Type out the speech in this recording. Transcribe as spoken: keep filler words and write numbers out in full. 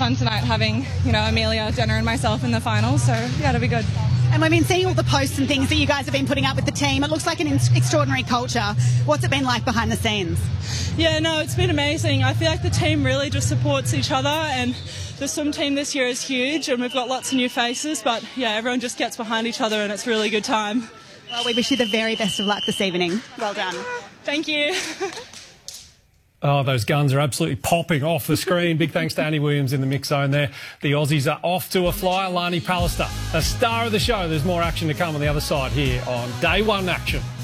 fun tonight having, you know, Amelia, Jenna and myself in the finals, so yeah, it'll be good. And we've been seeing all the posts and things that you guys have been putting up with the team. It looks like an extraordinary culture. What's it been like behind the scenes? Yeah, no, it's been amazing. I feel like the team really just supports each other, and the swim team this year is huge, and we've got lots of new faces, but yeah, everyone just gets behind each other and it's a really good time. Well, we wish you the very best of luck this evening. Well done. Thank you. Oh, those guns are absolutely popping off the screen. Big thanks to Annie Williams in the mix zone there. The Aussies are off to a flyer. Lani Pallister, a star of the show. There's more action to come on the other side here on Day One Action.